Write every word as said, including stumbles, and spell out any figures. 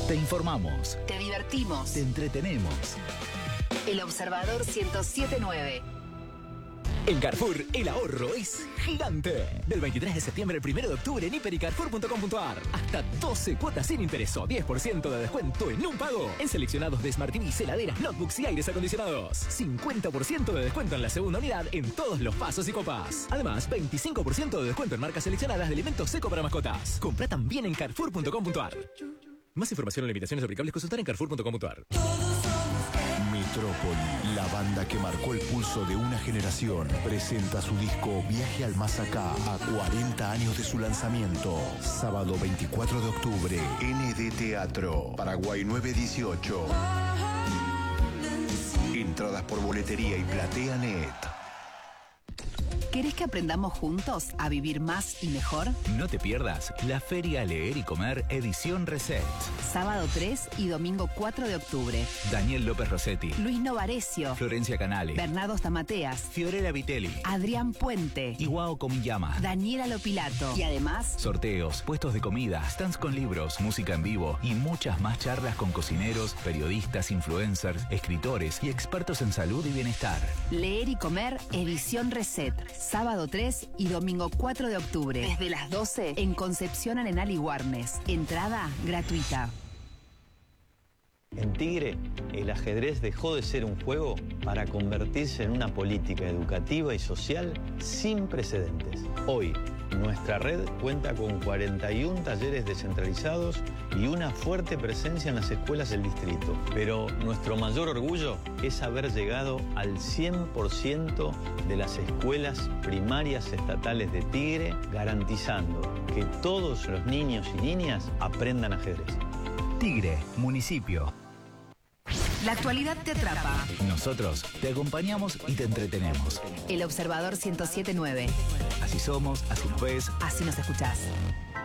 Te informamos. Te divertimos. Te entretenemos. El Observador ciento siete punto nueve. En Carrefour, el ahorro es gigante. Del veintitrés de septiembre al primero de octubre en hiper y carrefour punto com punto ar. Hasta doce cuotas sin interés o diez por ciento de descuento en un pago. En seleccionados de Smart T V, heladeras, notebooks y aires acondicionados. cincuenta por ciento de descuento en la segunda unidad en todos los pasos y copas. Además, veinticinco por ciento de descuento en marcas seleccionadas de alimentos seco para mascotas. Compra también en carrefour punto com punto ar. Más información o limitaciones aplicables consultar en carrefour punto com punto ar. Metrópoli, la banda que marcó el pulso de una generación, presenta su disco Viaje al Más Acá a cuarenta años de su lanzamiento. Sábado veinticuatro de octubre, N D Teatro, Paraguay nueve dieciocho. Entradas por boletería y Platea Net. ¿Querés que aprendamos juntos a vivir más y mejor? No te pierdas la Feria Leer y Comer Edición Reset. Sábado tres y domingo cuatro de octubre. Daniel López Rossetti, Luis Novarecio, Florencia Canale, Bernardo Stamateas, Fiorella Vitelli, Adrián Puente, Iwao Komiyama, Daniela Lopilato. Y además, sorteos, puestos de comida, stands con libros, música en vivo y muchas más charlas con cocineros, periodistas, influencers, escritores y expertos en salud y bienestar. Leer y Comer Edición Reset. Sábado tres y domingo cuatro de octubre. Desde las doce en Concepción Arenal y Warnes. Entrada gratuita. En Tigre, el ajedrez dejó de ser un juego para convertirse en una política educativa y social sin precedentes. Hoy, nuestra red cuenta con cuarenta y uno talleres descentralizados y una fuerte presencia en las escuelas del distrito. Pero nuestro mayor orgullo es haber llegado al cien por ciento de las escuelas primarias estatales de Tigre, garantizando que todos los niños y niñas aprendan ajedrez. Tigre, municipio. La actualidad te atrapa. Nosotros te acompañamos y te entretenemos. El Observador ciento siete punto nueve. Así somos, así nos ves. Así nos escuchás.